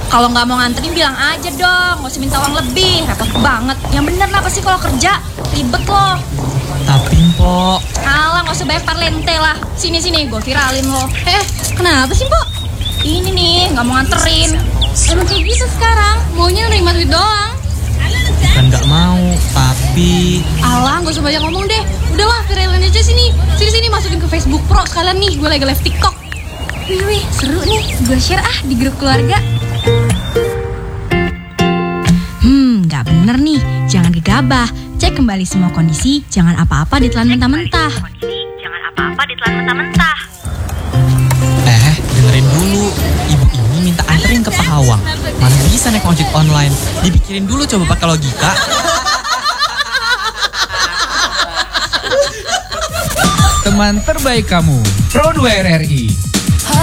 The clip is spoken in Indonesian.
Kalau nggak mau nganterin bilang aja dong, nggak usah minta uang lebih, repot banget. Yang bener apa sih kalau kerja? Ribet loh. Tapi Mpok, Alah, nggak usah banyak parlente lah. Sini, gue viralin lo. Kenapa sih, Mpok? Ini nih, nggak mau nganterin. Emang kayak gitu sekarang, maunya nerima duit doang. bukan nggak mau, tapi... Alah, nggak usah banyak ngomong deh. Udahlah, viralin aja sini. Sini, masukin ke Facebook Pro sekalian nih, gue lagi live TikTok. Wih, seru nih. Gue share di grup keluarga. Nggak bener nih. Jangan gegabah. Cek kembali semua kondisi. Jangan apa-apa ditelan mentah-mentah. Dengerin dulu. Ibu ini minta anterin ke Pahawang. Mana bisa naik ojek online? Dipikirin dulu coba pakai logika. Teman terbaik kamu, Pro 2 RRI.